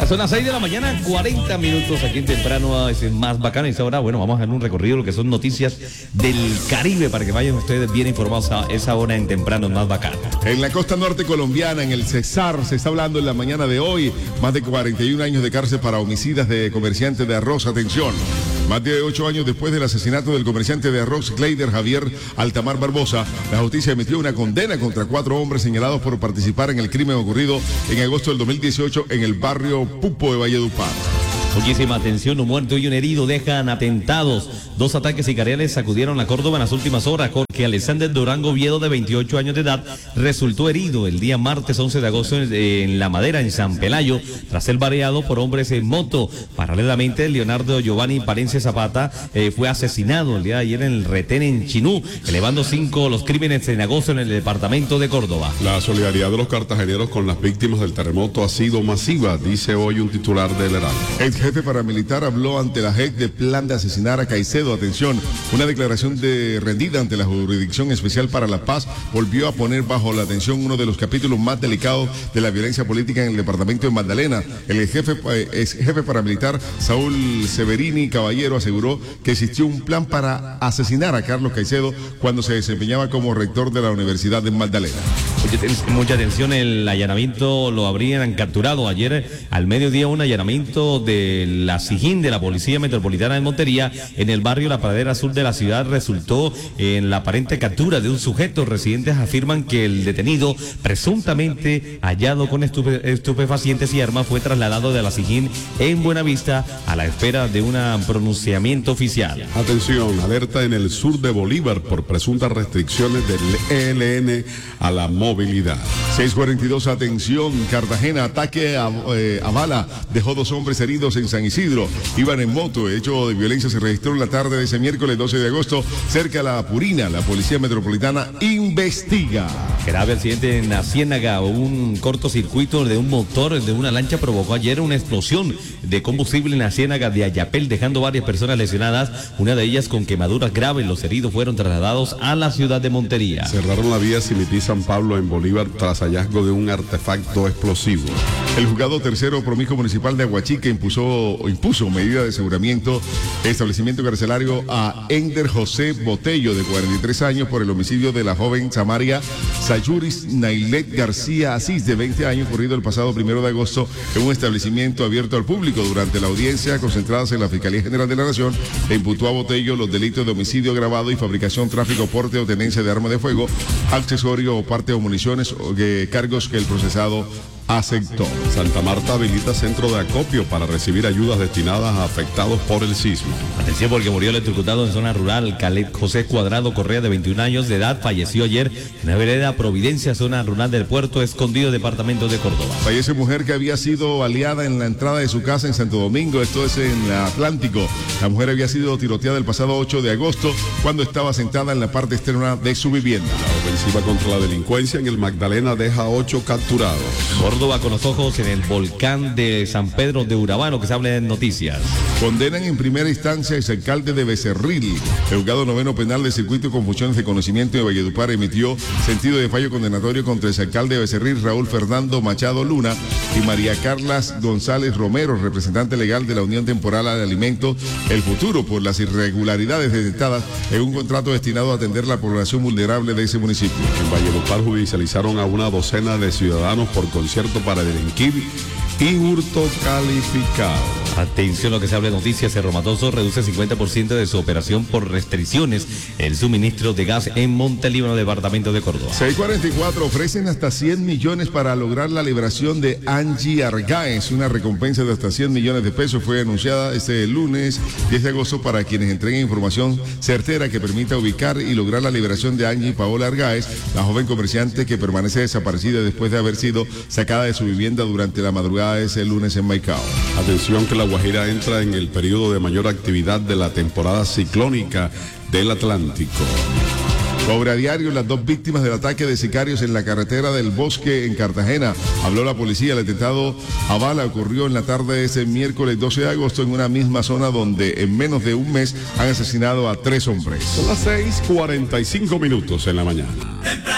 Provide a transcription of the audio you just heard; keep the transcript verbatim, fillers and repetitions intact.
Son las seis de la mañana, cuarenta minutos aquí en Temprano, es más bacano. Y ahora, bueno, vamos a hacer un recorrido, lo que son noticias del Caribe, para que vayan ustedes bien informados a esa hora en Temprano, más bacano. En la costa norte colombiana, en el Cesar, se está hablando en la mañana de hoy, más de cuarenta y un años de cárcel para homicidas de comerciantes de arroz. Atención. Más de ocho años después del asesinato del comerciante de arroz Kleider Javier Altamar Barbosa, la justicia emitió una condena contra cuatro hombres señalados por participar en el crimen ocurrido en agosto del dos mil dieciocho en el barrio Pupo de Valledupar. Muchísima atención, un muerto y un herido dejan atentados. Dos ataques sicariales sacudieron a Córdoba en las últimas horas. Jorge Alexander Durango Oviedo, de veintiocho años de edad, resultó herido el día martes once de agosto en La Madera, en San Pelayo, tras ser baleado por hombres en moto. Paralelamente, Leonardo Giovanni Palencia Zapata eh, fue asesinado el día de ayer en el retén en Chinú, elevando cinco los crímenes en agosto en el departamento de Córdoba. La solidaridad de los cartageneros con las víctimas del terremoto ha sido masiva, dice hoy un titular del Heraldo. El jefe paramilitar habló ante la J E C de plan de asesinar a Caicedo. Atención, una declaración de rendida ante la Jurisdicción Especial para la Paz volvió a poner bajo la atención uno de los capítulos más delicados de la violencia política en el departamento de Magdalena. El jefe, eh, ex jefe paramilitar Saúl Severini Caballero aseguró que existió un plan para asesinar a Carlos Caicedo cuando se desempeñaba como rector de la Universidad de Magdalena. Mucha atención, el allanamiento lo habrían capturado ayer al mediodía, un allanamiento de la SIJIN de la Policía Metropolitana de Montería en el barrio La Pradera Sur de la ciudad resultó en la aparente captura de un sujeto. Residentes afirman que el detenido, presuntamente hallado con estupe, estupefacientes y armas, fue trasladado de la SIJIN en Buenavista a la espera de un pronunciamiento oficial. Atención, alerta en el sur de Bolívar por presuntas restricciones del E L N a la movilidad. seis cuarenta y dos, atención, Cartagena, ataque a, eh, a bala dejó dos hombres heridos en San Isidro. Iban en moto. El hecho de violencia se registró en la tarde de ese miércoles doce de agosto cerca de La Purina. La Policía Metropolitana investiga. Grave accidente en la Ciénaga. Un cortocircuito de un motor de una lancha provocó ayer una explosión de combustible en la Ciénaga de Ayapel, dejando varias personas lesionadas, una de ellas con quemaduras graves. Los heridos fueron trasladados a la ciudad de Montería. Cerraron la vía Simití-San Pablo en Bolívar tras hallazgo de un artefacto explosivo. El juzgado tercero promiscuo municipal de Aguachica impuso, impuso medida de aseguramiento establecimiento carcelario a Ender José Botello, de cuarenta y tres años, por el homicidio de la joven Samaria Sayuris Nailet García Asís, de veinte años, ocurrido el pasado primero de agosto en un establecimiento abierto al público. Durante la audiencia concentradas en la Fiscalía General de la Nación, le imputó a Botello los delitos de homicidio agravado y fabricación, tráfico, porte o tenencia de arma de fuego, accesorio o parte o municiones, o que, cargos que el procesado aceptó. Santa Marta habilita centro de acopio para recibir ayudas destinadas a afectados por el sismo. Atención, porque murió electrocutado en zona rural. Caleb José Cuadrado Correa, de veintiún años de edad, falleció ayer en la vereda Providencia, zona rural del Puerto Escondido, departamento de Córdoba. Fallece mujer que había sido baleada en la entrada de su casa en Santo Domingo, esto es en el Atlántico. La mujer había sido tiroteada el pasado ocho de agosto cuando estaba sentada en la parte externa de su vivienda. La ofensiva contra la delincuencia en el Magdalena deja ocho capturados. Córdoba con los ojos en el volcán de San Pedro de Urabá, lo que se habla en noticias. Condenan en primera instancia al alcalde de Becerril. El juzgado noveno penal de circuito y confusiones de conocimiento de Valledupar emitió sentido de fallo condenatorio contra el alcalde de Becerril, Raúl Fernando Machado Luna, y María Carlas González Romero, representante legal de la Unión Temporal de Alimentos El Futuro, por las irregularidades detectadas en un contrato destinado a atender la población vulnerable de ese municipio. En Valledupar judicializaron a una docena de ciudadanos por concierto para delinquir y hurto calificado. Atención, lo que se habla de noticias. Cerro Matoso reduce cincuenta por ciento de su operación por restricciones en el suministro de gas en Montelíbano, departamento de Córdoba. seis cuarenta y cuatro, ofrecen hasta cien millones para lograr la liberación de Angie Argáez. Una recompensa de hasta cien millones de pesos fue anunciada este lunes diez de agosto para quienes entreguen información certera que permita ubicar y lograr la liberación de Angie Paola Argáez, la joven comerciante que permanece desaparecida después de haber sido sacada de su vivienda durante la madrugada de ese lunes en Maicao. Atención, que la Guajira entra en el periodo de mayor actividad de la temporada ciclónica del Atlántico. Sobre a diario, las dos víctimas del ataque de sicarios en la carretera del Bosque en Cartagena. Habló la policía. El atentado a bala ocurrió en la tarde de ese miércoles doce de agosto en una misma zona donde en menos de un mes han asesinado a tres hombres. Son las seis cuarenta y cinco minutos en la mañana.